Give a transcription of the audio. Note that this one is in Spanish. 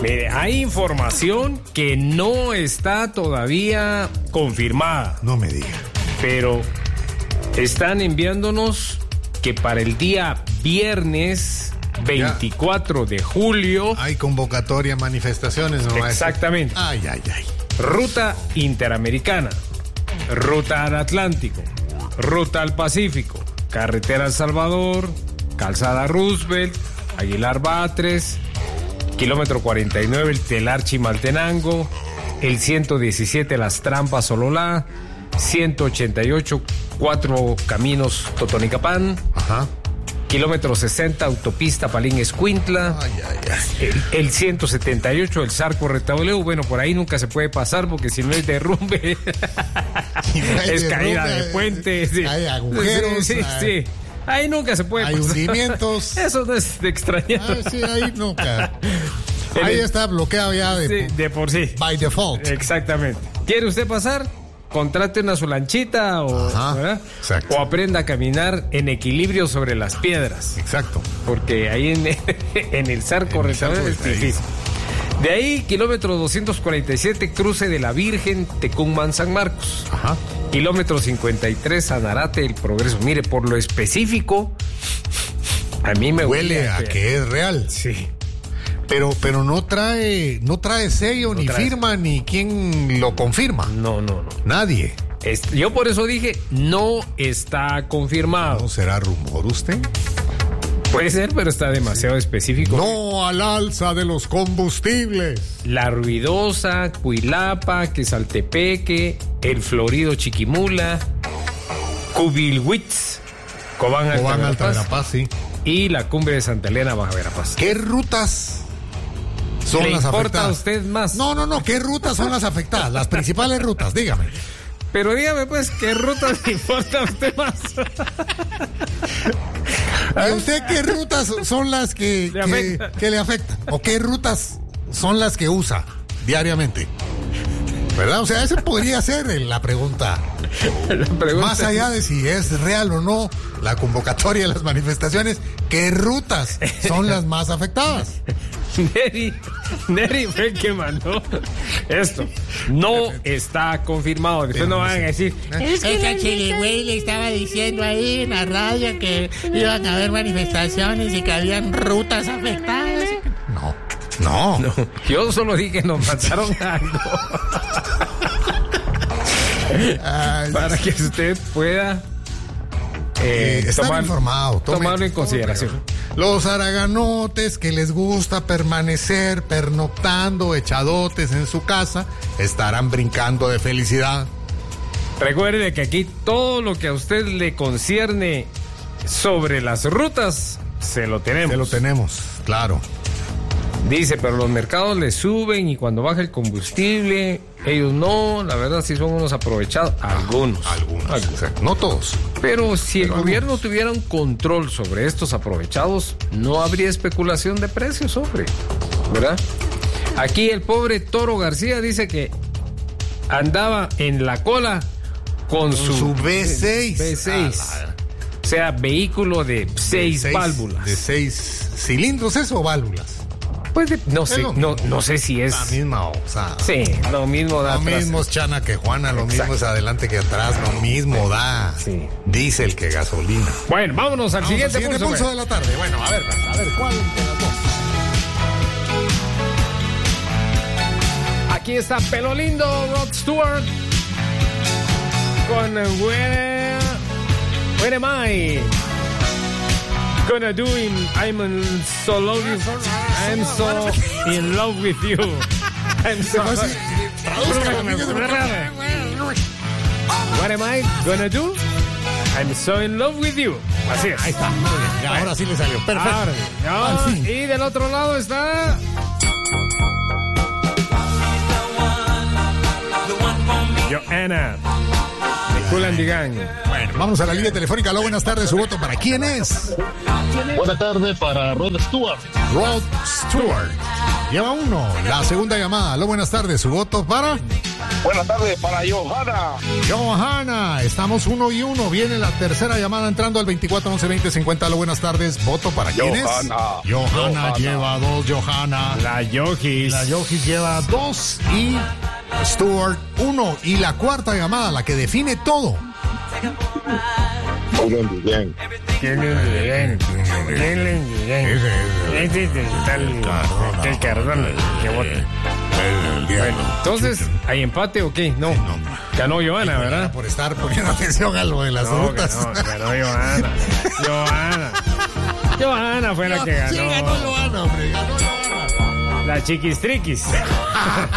Mire, hay información que no está todavía confirmada. No me diga. Pero están enviándonos que para el día viernes 24 de julio... Hay convocatoria, manifestaciones, ¿no? Exactamente. Ay. Ruta Interamericana, Ruta al Atlántico, Ruta al Pacífico, Carretera El Salvador, Calzada Roosevelt, Aguilar Batres, kilómetro 49 el Telar Chimaltenango, el 117 Las Trampas Sololá, 188 Cuatro Caminos Totonicapán, Ajá. kilómetro 60 Autopista Palín Escuintla, el 178 el Zarco Retauleu. Bueno, por ahí nunca se puede pasar porque si no es derrumbe es caída de puente, sí. Hay agujeros, sí. Ahí nunca se puede hay pasar. hundimientos. Eso no es de extrañar. Sí, ahí nunca. Ahí está bloqueado ya de por sí. By default. Exactamente. ¿Quiere usted pasar? Contrate una su lanchita Ajá, o aprenda a caminar en equilibrio sobre las piedras. Exacto. Porque ahí en el Zarco Restaurante es difícil. De ahí, kilómetro 247, cruce de la Virgen, Tecumán, San Marcos. Ajá. Kilómetro 53, Sanarate, El Progreso. Mire, por lo específico, a mí me huele a que es real. Sí. Pero no trae sello, no ni trae firma, ni quién lo confirma. No. Nadie. Yo por eso dije, no está confirmado. ¿No será rumor usted? Puede ser, pero está demasiado específico. No al alza de los combustibles. La Ruidosa, Cuilapa, Quesaltepeque, El Florido Chiquimula, Cubilhuitz, Cobán Alta Verapaz, sí. Y la Cumbre de Santa Elena, Baja Verapaz. ¿Qué rutas son ¿Le las importa afectadas? a usted más? No. ¿Qué rutas son las afectadas? Las principales rutas, dígame. Pero dígame, pues, ¿qué rutas le importa a usted más? ¿A usted qué rutas son las que le afectan? ¿O qué rutas son las que usa diariamente? ¿Verdad? O sea, esa podría ser la pregunta. Más allá de si es real o no la convocatoria de las manifestaciones, ¿qué rutas son las más afectadas? Neri fue el que mandó esto. No está confirmado. Después no van a decir. Es que Chiligüey le estaba diciendo ahí en la radio que iban a haber manifestaciones y que habían rutas afectadas. No. Yo solo dije que nos mandaron algo. Para que usted pueda estar informado, tomarlo en consideración. Los haraganotes que les gusta permanecer pernoctando, echadotes en su casa, estarán brincando de felicidad. Recuerde que aquí todo lo que a usted le concierne sobre las rutas, se lo tenemos, claro. Dice, pero los mercados le suben y cuando baja el combustible, ellos no, la verdad sí son unos aprovechados. Algunos. O sea, no todos. Pero si el gobierno tuviera un control sobre estos aprovechados, no habría especulación de precios, hombre, ¿verdad? Aquí el pobre Toro García dice que andaba en la cola con su V6. V6. O sea, vehículo de 6 válvulas. ¿De 6 cilindros eso o válvulas? Pues no sé si es la misma, o sea, sí, lo mismo da. Lo mismo es Chana que Juana, lo mismo es adelante que atrás, lo mismo da diésel que gasolina. Bueno, vámonos al siguiente pulso de la tarde. Bueno, a ver, ¿cuál de las dos? Aquí está Pelo Lindo, Rod Stewart con Where Am I Gonna Do I'm so love you. I'm so in love with you. I'm so What am I gonna do? I'm so in love with you. Así es. Ahí está. Muy bien. Ya, ahora sí le salió. Perfecto. Y del otro lado está Joanna de Kool and the Gang. Bueno, vamos a la línea telefónica. Aló, buenas tardes. ¿Su voto para quién es? Buenas tardes para Rod Stewart. Rod Stewart. Lleva uno. La segunda llamada. Aló, buenas tardes. ¿Su voto para? Buenas tardes para Johanna. Johanna, estamos 1-1. Viene la tercera llamada entrando al 24-11-20-50. Buenas tardes. ¿Voto para quién es? Johanna lleva 2, Johanna. La Yojis. La Yojis lleva 2 y Stuart 1. Y la cuarta llamada, la que define todo. Bien. ¿Quién es? Este es el Cardona que vota. Bueno, entonces, ¿hay empate o qué? No. Ganó Johanna, ¿verdad? Por estar poniendo atención a lo de las rutas. Ganó Johanna. Johanna fue la que ganó. Sí, ganó Johanna, hombre. Ganó Johanna. La chiquistriquis.